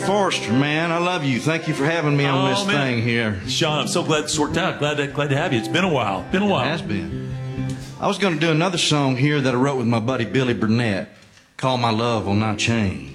Forrester, man, I love you. Thank you for having me on this thing here. Sean, I'm so glad it's worked out. Glad to have you. It's been a while. It has been. I was going to do another song here that I wrote with my buddy Billy Burnett called My Love Will Not Change.